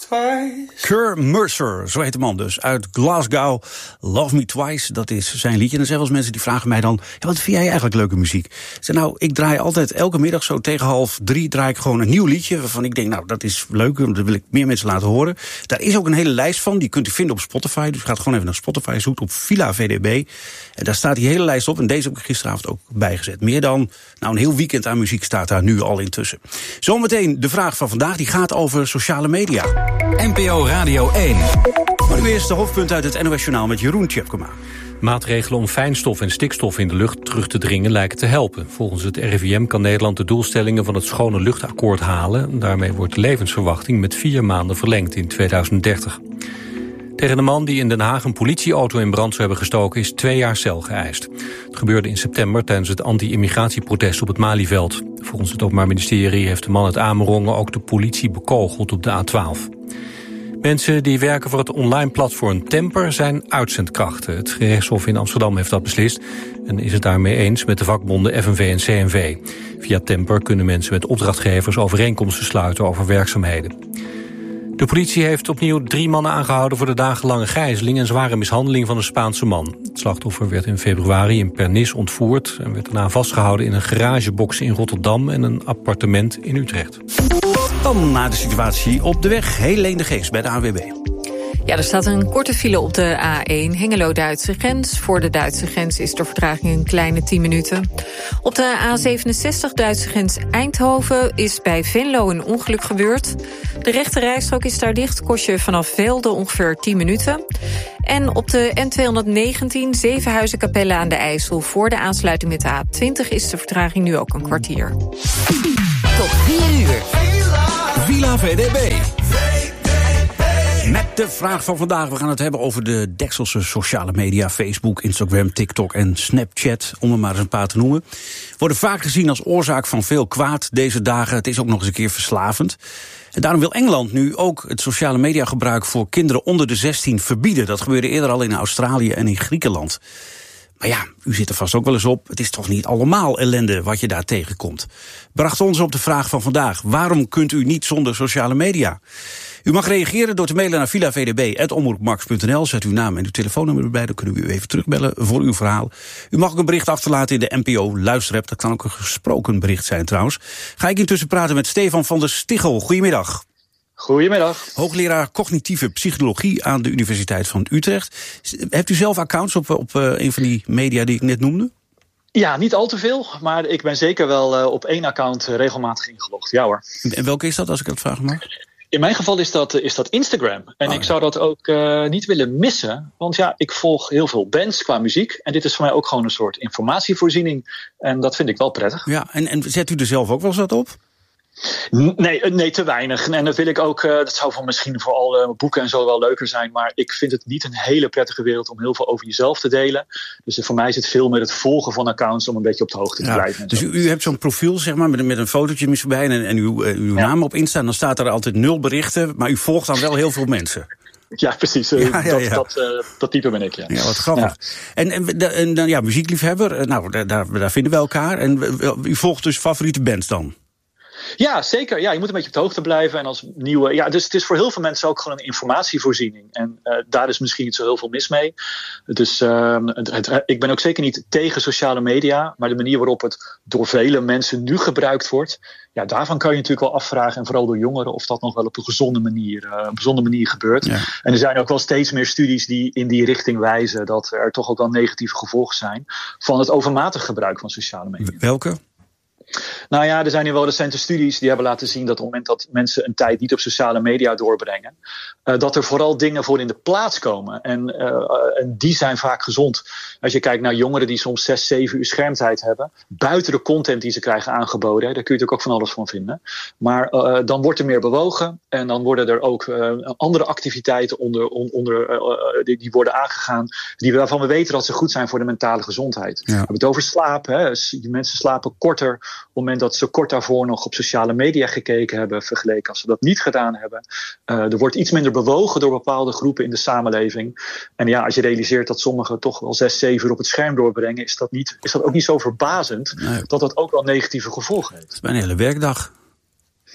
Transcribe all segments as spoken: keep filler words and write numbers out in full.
Kerr Mercer, zo heet de man dus, uit Glasgow. Love Me Twice, dat is zijn liedje. En er zijn wel eens mensen die vragen mij dan, ja, wat vind jij eigenlijk leuke muziek? Ik zeg, nou, ik draai altijd elke middag zo tegen half drie draai ik gewoon een nieuw liedje waarvan ik denk, nou, dat is leuk, dat wil ik meer mensen laten horen. Daar is ook een hele lijst van, die kunt u vinden op Spotify. Dus gaat gewoon even naar Spotify, zoekt op Villa V D B. En daar staat die hele lijst op en deze heb ik gisteravond ook bijgezet. Meer dan, nou, een heel weekend aan muziek staat daar nu al intussen. Zometeen de vraag van vandaag, die gaat over sociale media. N P O Radio één. Maar nu eerst de hoofdpunt uit het N O S-journaal met Jeroen Tjepkema. Maatregelen om fijnstof en stikstof in de lucht terug te dringen lijken te helpen. Volgens het R I V M kan Nederland de doelstellingen van het Schone Luchtakkoord halen. Daarmee wordt de levensverwachting met vier maanden verlengd in tweeduizend dertig. Tegen de man die in Den Haag een politieauto in brand zou hebben gestoken is twee jaar cel geëist. Het gebeurde in september tijdens het anti-immigratieprotest op het Malieveld. Volgens het Openbaar Ministerie heeft de man uit Amerongen ook de politie bekogeld op de A twaalf. Mensen die werken voor het online platform Temper zijn uitzendkrachten. Het gerechtshof in Amsterdam heeft dat beslist en is het daarmee eens met de vakbonden F N V en C N V. Via Temper kunnen mensen met opdrachtgevers overeenkomsten sluiten over werkzaamheden. De politie heeft opnieuw drie mannen aangehouden voor de dagenlange gijzeling en zware mishandeling van een Spaanse man. Het slachtoffer werd in februari in Pernis ontvoerd en werd daarna vastgehouden in een garagebox in Rotterdam en een appartement in Utrecht. Dan naar de situatie op de weg. Helene de Geest bij de A N W B. Ja, er staat een korte file op de A één, Hengelo-Duitse grens. Voor de Duitse grens is de vertraging een kleine tien minuten. Op de A zevenenzestig, Duitse grens Eindhoven, is bij Venlo een ongeluk gebeurd. De rechte rijstrook is daar dicht, kost je vanaf Velde ongeveer tien minuten. En op de N tweehonderdnegentien, Zevenhuizen-Capelle aan de IJssel, voor de aansluiting met de A twintig is de vertraging nu ook een kwartier. Tot vier uur. Villa V D B. Met de vraag van vandaag, we gaan het hebben over de dekselse sociale media, Facebook, Instagram, TikTok en Snapchat, om er maar eens een paar te noemen. Worden vaak gezien als oorzaak van veel kwaad deze dagen. Het is ook nog eens een keer verslavend. En daarom wil Engeland nu ook het sociale media gebruik voor kinderen onder de zestien verbieden. Dat gebeurde eerder al in Australië en in Griekenland. Maar ja, u zit er vast ook wel eens op. Het is toch niet allemaal ellende wat je daar tegenkomt. Bracht ons op de vraag van vandaag. Waarom kunt u niet zonder sociale media? U mag reageren door te mailen naar villa v d b apenstaartje omroepmax punt n l. Zet uw naam en uw telefoonnummer erbij, dan kunnen we u even terugbellen voor uw verhaal. U mag ook een bericht achterlaten in de N P O-luisterapp. Dat kan ook een gesproken bericht zijn trouwens. Ga ik intussen praten met Stefan van der Stichel. Goedemiddag. Goedemiddag. Hoogleraar cognitieve psychologie aan de Universiteit van Utrecht. Hebt u zelf accounts op, op uh, een van die media die ik net noemde? Ja, niet al te veel, maar ik ben zeker wel uh, op één account uh, regelmatig ingelogd. Ja hoor. En welke is dat, als ik dat vraag mag? In mijn geval is dat, is dat Instagram. En oh, ik zou dat ook uh, niet willen missen. Want ja, ik volg heel veel bands qua muziek. En dit is voor mij ook gewoon een soort informatievoorziening. En dat vind ik wel prettig. Ja, en, en zet u er zelf ook wel eens wat op? Nee, nee, te weinig. En dat wil ik ook. Uh, dat zou van misschien vooral uh, boeken en zo wel leuker zijn. Maar ik vind het niet een hele prettige wereld om heel veel over jezelf te delen. Dus uh, voor mij is het veel meer het volgen van accounts om een beetje op de hoogte te ja, blijven. Dus u, u hebt zo'n profiel, zeg maar, met, met een fotootje misschien bij en, en uw, uh, uw ja. naam op Insta. En dan staat er altijd nul berichten, maar u volgt dan wel heel veel mensen. Ja, precies. Uh, ja, ja, ja. Dat, dat, uh, dat type ben ik, ja. Ja, wat grappig. Ja. En, en, en dan ja, muziekliefhebber, nou, daar, daar vinden we elkaar. En u volgt dus favoriete bands dan? Ja, zeker. Ja, je moet een beetje op de hoogte blijven. En als nieuwe. Ja, dus het is voor heel veel mensen ook gewoon een informatievoorziening. En uh, daar is misschien niet zo heel veel mis mee. Dus uh, het, het, ik ben ook zeker niet tegen sociale media. Maar de manier waarop het door vele mensen nu gebruikt wordt. Ja, daarvan kan je natuurlijk wel afvragen. En vooral door jongeren. Of dat nog wel op een gezonde manier, uh, op een gezonde manier gebeurt. Ja. En er zijn ook wel steeds meer studies die in die richting wijzen. Dat er toch ook wel negatieve gevolgen zijn. Van het overmatig gebruik van sociale media. Welke? Nou ja, er zijn nu wel recente studies die hebben laten zien dat op het moment dat mensen een tijd niet op sociale media doorbrengen, uh, dat er vooral dingen voor in de plaats komen. En, uh, en die zijn vaak gezond. Als je kijkt naar jongeren die soms zes, zeven uur schermtijd hebben, buiten de content die ze krijgen aangeboden, hè, daar kun je natuurlijk ook van alles van vinden. Maar uh, dan wordt er meer bewogen en dan worden er ook uh, andere activiteiten onder, onder, uh, die, die worden aangegaan, die, waarvan we weten dat ze goed zijn voor de mentale gezondheid. Ja. We hebben het over slaap. Hè. Die mensen slapen korter op het moment dat ze kort daarvoor nog op sociale media gekeken hebben, vergeleken als ze dat niet gedaan hebben. Uh, er wordt iets minder bewogen door bepaalde groepen in de samenleving. En ja, als je realiseert dat sommigen toch wel zes, zeven uur op het scherm doorbrengen, is dat, niet, is dat ook niet zo verbazend nee. dat dat ook wel negatieve gevolgen heeft. Het is bijna een hele werkdag.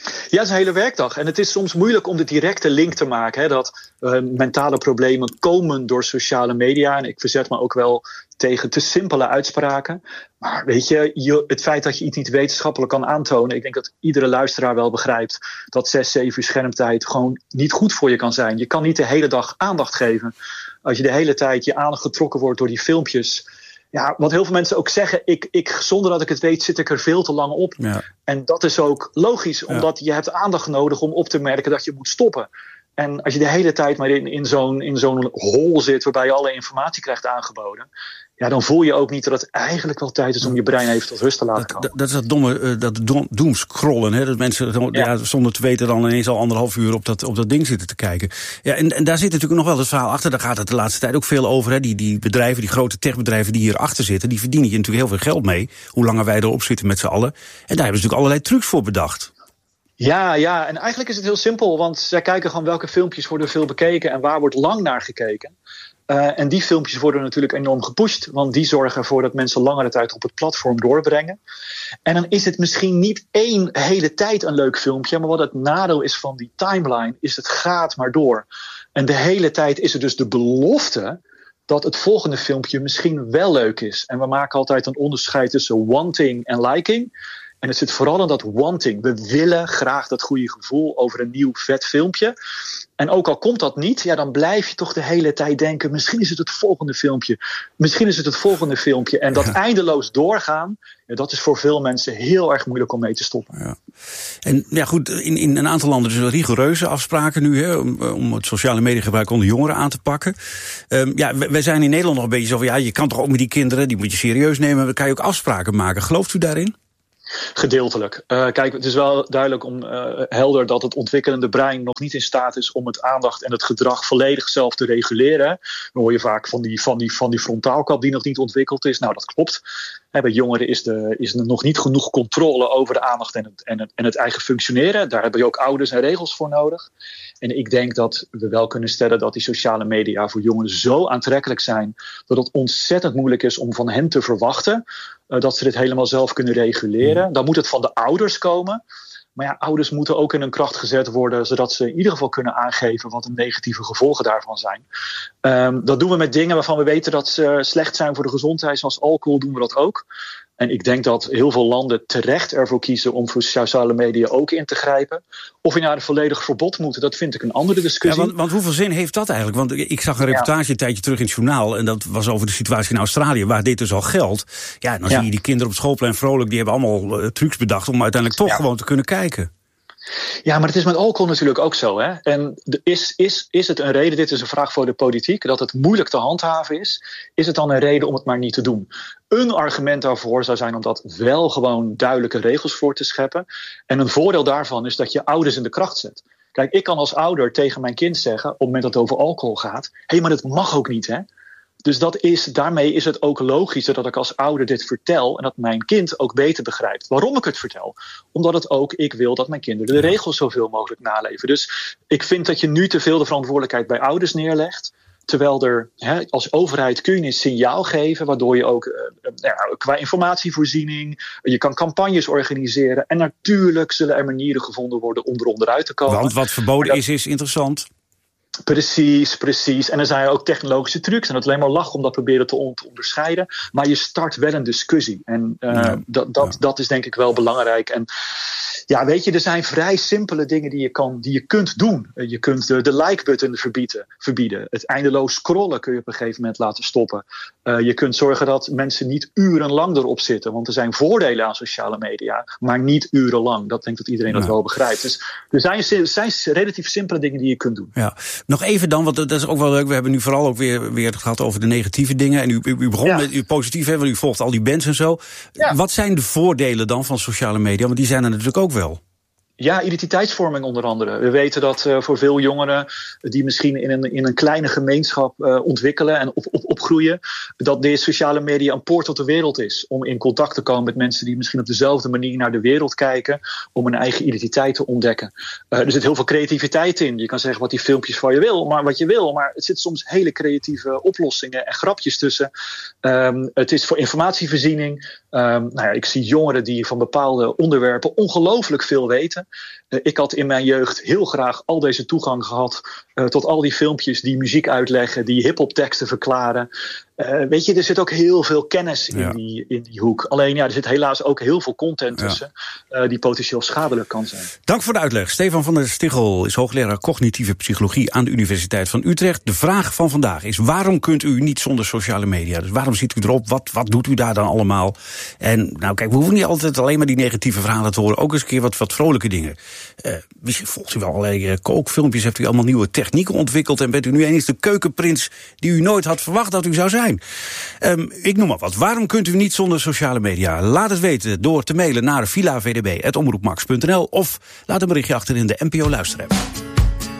Ja, het is een hele werkdag. En het is soms moeilijk om de directe link te maken. Hè, dat uh, mentale problemen komen door sociale media. En ik verzet me ook wel tegen te simpele uitspraken. Maar weet je, je, het feit dat je iets niet wetenschappelijk kan aantonen. Ik denk dat iedere luisteraar wel begrijpt dat zes, zeven uur schermtijd gewoon niet goed voor je kan zijn. Je kan niet de hele dag aandacht geven. Als je de hele tijd je aandacht getrokken wordt door die filmpjes. Ja, wat heel veel mensen ook zeggen, ik, ik, zonder dat ik het weet zit ik er veel te lang op. Ja. En dat is ook logisch, omdat ja. je hebt aandacht nodig om op te merken dat je moet stoppen. En als je de hele tijd maar in, in zo'n, in zo'n hol zit waarbij je alle informatie krijgt aangeboden, ja, dan voel je ook niet dat het eigenlijk wel tijd is om je brein even tot rust te laten komen. Dat, dat is dat domme, uh, dat doomscrollen, hè? Dat mensen ja. Ja, zonder te weten dan ineens al anderhalf uur op dat, op dat ding zitten te kijken. Ja, en, en daar zit natuurlijk nog wel het verhaal achter. Daar gaat het de laatste tijd ook veel over. Hè? Die, die bedrijven, die grote techbedrijven die hierachter zitten, die verdienen hier natuurlijk heel veel geld mee. Hoe langer wij erop zitten met z'n allen. En daar hebben ze natuurlijk allerlei trucs voor bedacht. Ja, ja, en eigenlijk is het heel simpel, want zij kijken gewoon welke filmpjes worden veel bekeken en waar wordt lang naar gekeken. Uh, en die filmpjes worden natuurlijk enorm gepusht, want die zorgen ervoor dat mensen langere tijd op het platform doorbrengen. En dan is het misschien niet één hele tijd een leuk filmpje, maar wat het nadeel is van die timeline, is het gaat maar door. En de hele tijd is er dus de belofte dat het volgende filmpje misschien wel leuk is. En we maken altijd een onderscheid tussen wanting en liking. En het zit vooral in dat wanting. We willen graag dat goede gevoel over een nieuw vet filmpje. En ook al komt dat niet, ja, dan blijf je toch de hele tijd denken, misschien is het het volgende filmpje. Misschien is het het volgende filmpje. En dat ja. eindeloos doorgaan, ja, dat is voor veel mensen heel erg moeilijk om mee te stoppen. Ja. En ja, goed, in, in een aantal landen zijn er rigoureuze afspraken nu, hè, om, om het sociale mediagebruik onder jongeren aan te pakken. Um, ja, wij zijn in Nederland nog een beetje zo van, ja, je kan toch ook met die kinderen, die moet je serieus nemen, dan kan je ook afspraken maken. Gelooft u daarin? Gedeeltelijk. Uh, kijk, het is wel duidelijk om uh, helder dat het ontwikkelende brein nog niet in staat is om het aandacht en het gedrag volledig zelf te reguleren. Dan hoor je vaak van die, van die, van die frontaalkap die nog niet ontwikkeld is. Nou, dat klopt. He, bij jongeren is, de, is er nog niet genoeg controle over de aandacht en het, en, het, en het eigen functioneren. Daar hebben je ook ouders en regels voor nodig. En ik denk dat we wel kunnen stellen dat die sociale media voor jongeren zo aantrekkelijk zijn dat het ontzettend moeilijk is om van hen te verwachten uh, dat ze dit helemaal zelf kunnen reguleren. Dan moet het van de ouders komen. Maar ja, ouders moeten ook in hun kracht gezet worden, zodat ze in ieder geval kunnen aangeven wat de negatieve gevolgen daarvan zijn. Um, dat doen we met dingen waarvan we weten dat ze slecht zijn voor de gezondheid, zoals alcohol doen we dat ook. En ik denk dat heel veel landen terecht ervoor kiezen om voor sociale media ook in te grijpen. Of je naar een volledig verbod moet, dat vind ik een andere discussie. Ja, want, want hoeveel zin heeft dat eigenlijk? Want ik zag een reportage een tijdje terug in het journaal, en dat was over de situatie in Australië, waar dit dus al geldt. Ja, en dan ja. zie je die kinderen op schoolplein vrolijk, die hebben allemaal uh, trucs bedacht om uiteindelijk toch ja. gewoon te kunnen kijken. Ja, maar het is met alcohol natuurlijk ook zo. Hè? En is, is, is het een reden, dit is een vraag voor de politiek, dat het moeilijk te handhaven is? Is het dan een reden om het maar niet te doen? Een argument daarvoor zou zijn om dat wel gewoon duidelijke regels voor te scheppen. En een voordeel daarvan is dat je ouders in de kracht zet. Kijk, ik kan als ouder tegen mijn kind zeggen, op het moment dat het over alcohol gaat, hé, hey, maar dat mag ook niet, hè? Dus dat is, daarmee is het ook logischer dat ik als ouder dit vertel en dat mijn kind ook beter begrijpt waarom ik het vertel. Omdat het ook, ik wil dat mijn kinderen de regels zoveel mogelijk naleven. Dus ik vind dat je nu te veel de verantwoordelijkheid bij ouders neerlegt. Terwijl er, hè, als overheid kun je een signaal geven, waardoor je ook uh, ja, qua informatievoorziening, je kan campagnes organiseren. En natuurlijk zullen er manieren gevonden worden om er onderuit te komen. Want wat verboden dat is, is interessant. Precies, precies. En er zijn ook technologische trucs. En dat is alleen maar lachen om dat proberen te, on- te onderscheiden. Maar je start wel een discussie. En uh, ja, dat, dat, ja. dat is denk ik wel belangrijk. En ja, weet je, er zijn vrij simpele dingen die je, kan, die je kunt doen. Je kunt de, de like-button verbieden, verbieden. Het eindeloos scrollen kun je op een gegeven moment laten stoppen. Uh, je kunt zorgen dat mensen niet urenlang erop zitten. Want er zijn voordelen aan sociale media, maar niet urenlang. Dat denk ik dat iedereen ja. dat wel begrijpt. Dus er zijn, er zijn relatief simpele dingen die je kunt doen. Ja. Nog even dan, want dat is ook wel leuk. We hebben nu vooral ook weer, weer het gehad over de negatieve dingen. En u, u, u begon ja. met uw positief, hè, want u volgt al die bands en zo. Ja. Wat zijn de voordelen dan van sociale media? Want die zijn er natuurlijk ook wel. Ja, identiteitsvorming onder andere. We weten dat uh, voor veel jongeren die misschien in een, in een kleine gemeenschap uh, ontwikkelen en op, op, opgroeien, dat de sociale media een poort tot de wereld is. Om in contact te komen met mensen die misschien op dezelfde manier naar de wereld kijken, om een eigen identiteit te ontdekken. Uh, er zit heel veel creativiteit in. Je kan zeggen wat die filmpjes van je wil, maar wat je wil. Maar het zit soms hele creatieve oplossingen en grapjes tussen. Um, het is voor informatievoorziening. Um, nou ja, ik zie jongeren die van bepaalde onderwerpen ongelooflijk veel weten. Uh, ik had in mijn jeugd heel graag al deze toegang gehad uh, tot al die filmpjes die muziek uitleggen, die hip-hop teksten verklaren. Uh, weet je, er zit ook heel veel kennis in, ja. die, in die hoek. Alleen ja, er zit helaas ook heel veel content tussen ja. uh, die potentieel schadelijk kan zijn. Dank voor de uitleg. Stefan van der Stichel is hoogleraar cognitieve psychologie aan de Universiteit van Utrecht. De vraag van vandaag is: waarom kunt u niet zonder sociale media? Dus waarom zit u erop? Wat, wat doet u daar dan allemaal? En nou kijk, we hoeven niet altijd alleen maar die negatieve verhalen te horen. Ook eens een keer wat, wat vrolijke dingen. Uh, misschien volgt u wel allerlei uh, kookfilmpjes, heeft u allemaal nieuwe technieken ontwikkeld en bent u nu ineens de keukenprins die u nooit had verwacht dat u zou zijn. Um, ik noem maar wat. Waarom kunt u niet zonder sociale media? Laat het weten door te mailen naar villa v d b apenstaartje omroepmax punt n l of laat een berichtje achter in de N P O Luisterapp.